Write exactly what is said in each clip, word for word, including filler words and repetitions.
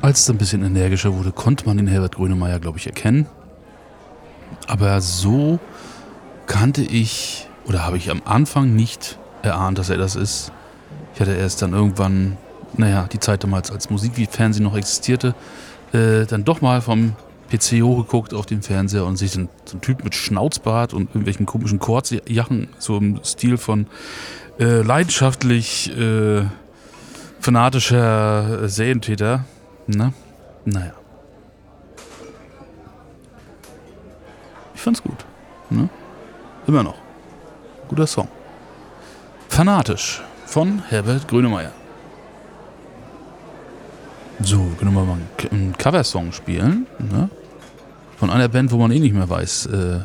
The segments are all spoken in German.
Als es ein bisschen energischer wurde, konnte man den Herbert Grönemeyer, glaube ich, erkennen. Aber so kannte ich oder habe ich am Anfang nicht erahnt, dass er das ist. Ich hatte erst dann irgendwann, naja, die Zeit damals, als Musik wie Fernsehen noch existierte, äh, dann doch mal vom P C hochgeguckt auf den Fernseher und sich so ein, so ein Typ mit Schnauzbart und irgendwelchen komischen Kurzjacken, so im Stil von äh, leidenschaftlich äh, fanatischer äh, Serientäter. Ne? Naja. Ich fand's gut. Ne? Immer noch. Guter Song. Fanatisch von Herbert Grönemeyer. So, können wir mal einen Coversong spielen. Ne? Von einer Band, wo man eh nicht mehr weiß, äh,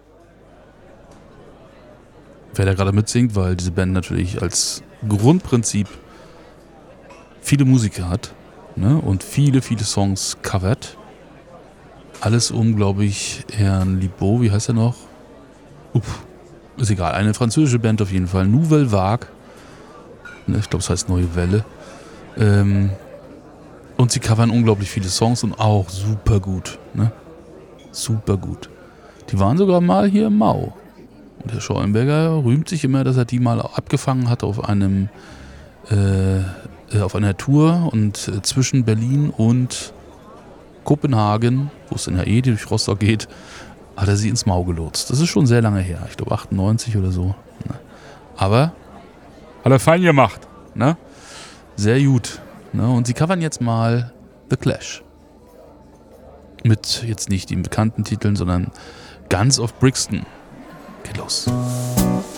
wer da gerade mitsingt, weil diese Band natürlich als Grundprinzip viele Musiker hat, ne? Und viele, viele Songs covert. Alles um, glaube ich, Herrn Libaud, wie heißt er noch? Uff, ist egal, eine französische Band auf jeden Fall. Nouvelle Vague. Ne, ich glaube, es heißt Neue Welle. Ähm, und sie covern unglaublich viele Songs und auch super gut. Ne? Super gut. Die waren sogar mal hier im Mau. Und Herr Schollenberger rühmt sich immer, dass er die mal abgefangen hat auf einem äh, auf einer Tour und äh, zwischen Berlin und Kopenhagen, wo es in der E durch Rostock geht, hat er sie ins Mau gelotst. Das ist schon sehr lange her. Ich glaube achtundneunzig oder so. Ne? Aber hat er fein gemacht. Ne? Sehr gut. Ne? Und sie covern jetzt mal The Clash. Mit jetzt nicht den bekannten Titeln, sondern Guns of Brixton. Geht los.